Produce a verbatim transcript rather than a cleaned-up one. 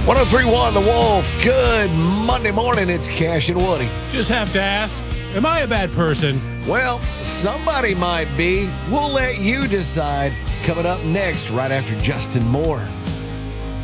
one oh three point one The Wolf. Good Monday morning. It's Cash and Woody. Just have to ask, am I a bad person? Well, somebody might be. We'll let you decide. Coming up next, right after Justin Moore.